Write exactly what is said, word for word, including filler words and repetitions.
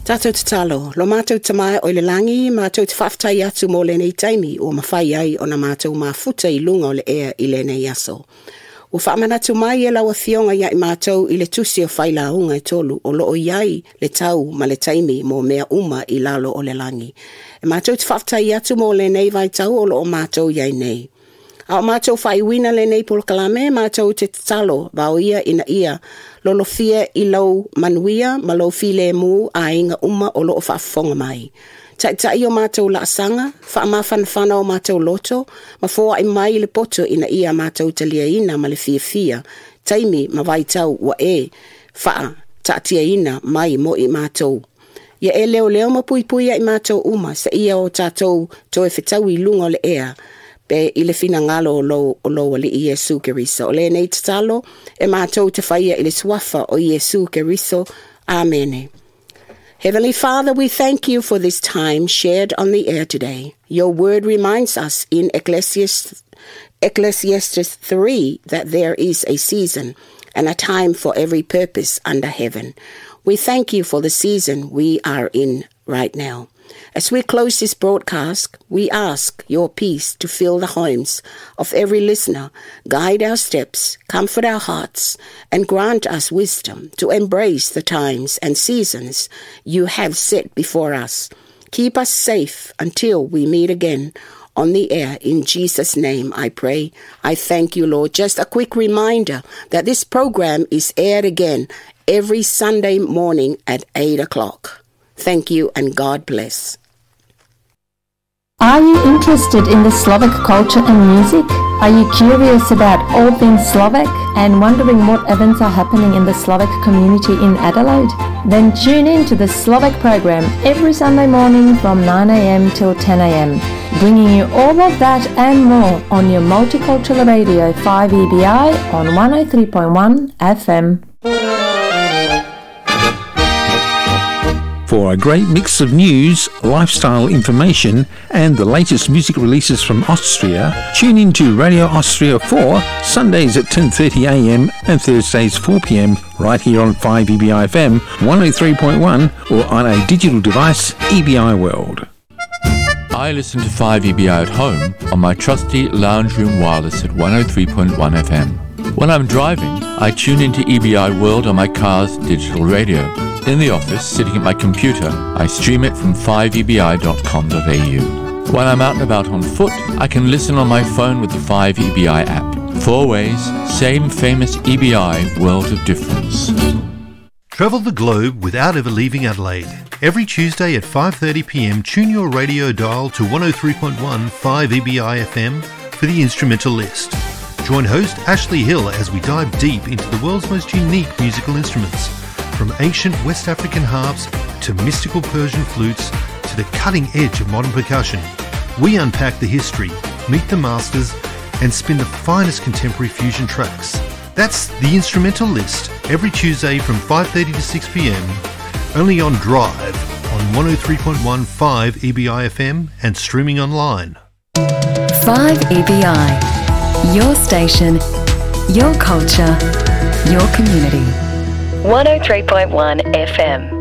Tātou te talo, lo mātou tamai o le langi, mātou te whaftai atu mō le nei taimi o mawhai ai o na mātou mafuta I lunga o le ea I le nei aso. O whaamanatu mai e lawa fionga ia I mātou I le tusi o whaila unga I tolu o loo iai le tau ma le taimi mō mea uma I lalo o le langi. E mātou te whaftai atu mō le nei vai tau o loo mātou iai nei. A o mātou whai wina le nei polo kalame, mātou te talo vau ia ina ia, lolo fia I lau manuia, ma lau file mu a inga uma o loo whaafonga mai. Tai tai o mātou la asanga, wha ma whanawhana o mātou loto, ma fōa I mai le poto ina ia mātou talia ina ma le fia fia, taimi ma vai tau wa e, wha tatia ina mai mo I mātou. Ia e leo leo ma pui pui I mātou uma, sa ia o tātou to e whetau I lunga o le ea, pe I le fina ngalo o lo o lo ali I Yesu Keriso. O le nei te talo, e mātou te whaia I le swafa o Yesu Keriso. Amen. Heavenly Father, we thank you for this time shared on the air today. Your word reminds us in Ecclesiastes, Ecclesiastes three that there is a season and a time for every purpose under heaven. We thank you for the season we are in right now. As we close this broadcast, we ask your peace to fill the homes of every listener, guide our steps, comfort our hearts, and grant us wisdom to embrace the times and seasons you have set before us. Keep us safe until we meet again on the air. In Jesus' name I pray. I thank you, Lord. Just a quick reminder that this program is aired again every Sunday morning at eight o'clock. Thank you and God bless. Are you interested in the Slovak culture and music? Are you curious about all things Slovak and wondering what events are happening in the Slovak community in Adelaide? Then tune in to the Slovak program every Sunday morning from nine a.m. till ten a.m. bringing you all of that and more on your multicultural radio five E B I on one oh three point one F M. For a great mix of news, lifestyle information and the latest music releases from Austria, tune in to Radio Austria four, Sundays at ten thirty a.m. and Thursdays four p.m. right here on five E B I F M one oh three point one or on a digital device E B I World. I listen to five E B I at home on my trusty lounge room wireless at one oh three point one F M. When I'm driving, I tune into E B I World on my car's digital radio. In the office, sitting at my computer, I stream it from five E B I dot com dot a u. When I'm out and about on foot, I can listen on my phone with the five E B I app. Four ways, same famous E B I world of difference. Travel the globe without ever leaving Adelaide. Every Tuesday at five thirty p.m, tune your radio dial to one oh three point one five E B I F M for the instrumental list. Join host Ashley Hill as we dive deep into the world's most unique musical instruments, from ancient West African harps to mystical Persian flutes to the cutting edge of modern percussion. We unpack the history, meet the masters, and spin the finest contemporary fusion tracks. That's the instrumental list every Tuesday from five thirty to six p.m, only on Drive on one oh three point one five E B I F M and streaming online. five E B I, your station, your culture, your community. one oh three point one F M.